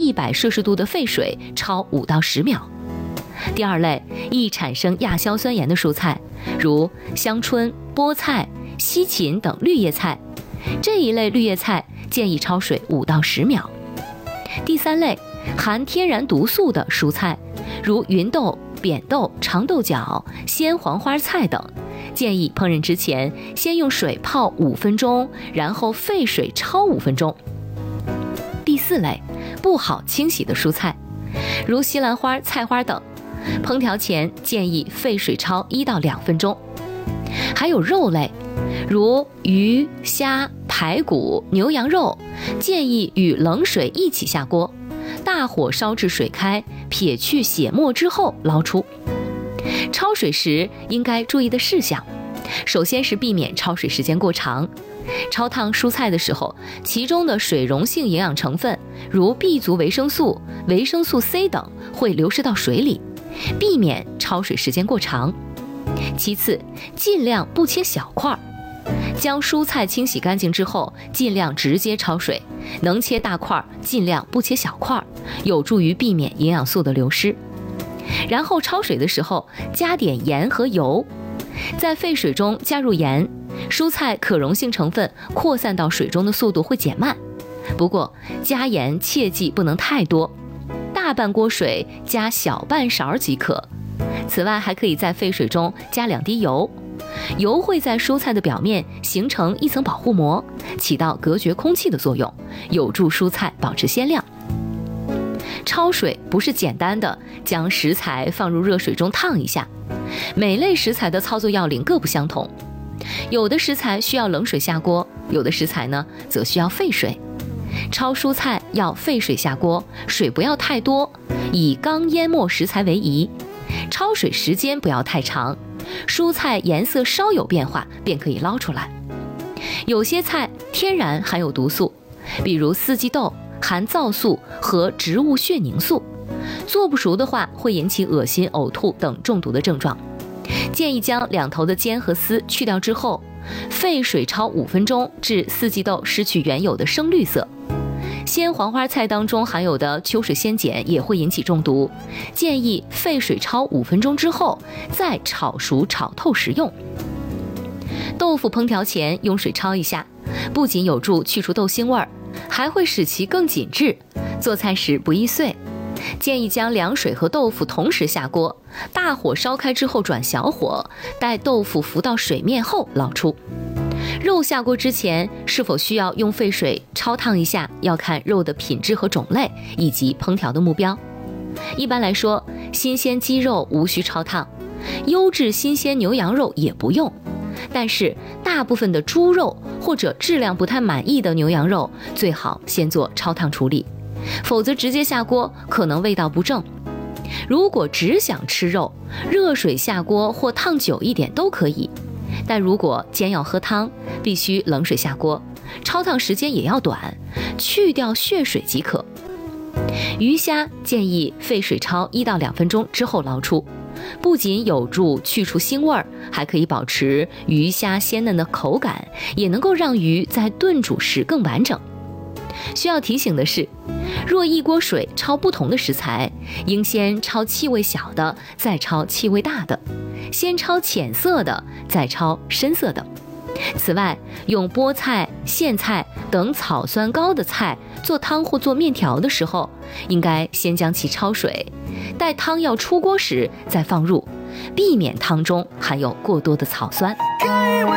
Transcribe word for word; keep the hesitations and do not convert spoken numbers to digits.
一百摄氏度的沸水焯五到十秒。第二类，易产生亚硝酸盐的蔬菜，如香椿、菠菜、西芹等绿叶菜，这一类绿叶菜建议焯水五到十秒。第三类，含天然毒素的蔬菜，如芸豆、扁豆、长豆角、鲜黄花菜等，建议烹饪之前先用水泡五分钟，然后沸水焯五分钟。第四类，不好清洗的蔬菜，如西兰花、菜花等，烹调前建议沸水焯一到两分钟。还有肉类，如鱼、虾、排骨、牛羊肉，建议与冷水一起下锅，大火烧至水开，撇去血沫之后捞出。焯水时应该注意的事项，首先是避免焯水时间过长。焯烫蔬菜的时候，其中的水溶性营养成分，如 B 族维生素、维生素 C 等，会流失到水里，避免焯水时间过长。其次，尽量不切小块，将蔬菜清洗干净之后，尽量直接焯水，能切大块尽量不切小块，有助于避免营养素的流失。然后焯水的时候加点盐和油，在沸水中加入盐，蔬菜可溶性成分扩散到水中的速度会减慢。不过加盐切记不能太多，大半锅水加小半勺即可。此外，还可以在沸水中加两滴油，油会在蔬菜的表面形成一层保护膜，起到隔绝空气的作用，有助蔬菜保持鲜亮。焯水不是简单的将食材放入热水中烫一下，每类食材的操作要领各不相同，有的食材需要冷水下锅，有的食材呢则需要沸水。焯蔬菜要沸水下锅，水不要太多，以刚淹没食材为宜。焯水时间不要太长，蔬菜颜色稍有变化便可以捞出来。有些菜天然含有毒素，比如四季豆含皂素和植物血凝素，做不熟的话会引起恶心、呕吐等中毒的症状。建议将两头的尖和丝去掉之后，沸水焯五分钟，至四季豆失去原有的深绿色。鲜黄花菜当中含有的秋水仙碱也会引起中毒，建议沸水焯五分钟之后再炒熟炒透食用。豆腐烹调前用水焯一下，不仅有助去除豆腥味儿，还会使其更紧致，做菜时不易碎。建议将凉水和豆腐同时下锅，大火烧开之后转小火，待豆腐浮到水面后捞出。肉下锅之前是否需要用沸水焯烫一下，要看肉的品质和种类以及烹调的目标。一般来说，新鲜鸡肉无需焯烫，优质新鲜牛羊肉也不用，但是大部分的猪肉或者质量不太满意的牛羊肉最好先做焯烫处理，否则直接下锅可能味道不正。如果只想吃肉，热水下锅或烫久一点都可以，但如果煎要喝汤，必须冷水下锅，焯烫时间也要短，去掉血水即可。鱼虾建议沸水焯一到两分钟之后捞出，不仅有助去除腥味儿，还可以保持鱼虾鲜嫩的口感，也能够让鱼在炖煮时更完整。需要提醒的是，若一锅水焯不同的食材，应先焯气味小的，再焯气味大的，先焯浅色的，再焯深色的。此外，用菠菜、苋菜等草酸高的菜做汤或做面条的时候，应该先将其焯水，待汤要出锅时再放入，避免汤中含有过多的草酸。